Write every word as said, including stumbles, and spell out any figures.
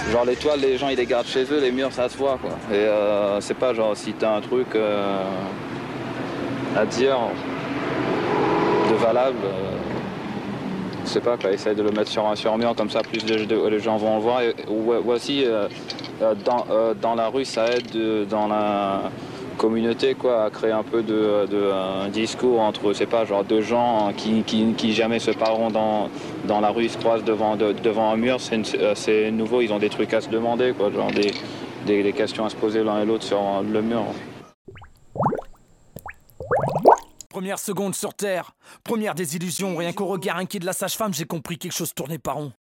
genre les toiles, les gens ils les gardent chez eux, les murs ça se voit quoi. Et euh, c'est pas genre si t'as un truc euh, à dire de valable, euh, je sais pas quoi, essaye de le mettre sur un sur un mur comme ça, plus de, de- les gens vont le voir. Et, ou, ou aussi euh, euh, dans, euh, dans la rue ça aide de, dans la communauté quoi, à créer un peu de, de un discours entre, c'est pas, genre deux gens qui, qui, qui jamais se parleront dans, dans la rue, ils se croisent devant, de, devant un mur, c'est, c'est nouveau, ils ont des trucs à se demander quoi, genre des, des, des questions à se poser l'un et l'autre sur le mur. Première seconde sur Terre, première désillusion, rien qu'au regard inquiet de la sage-femme, j'ai compris quelque chose tournait pas rond.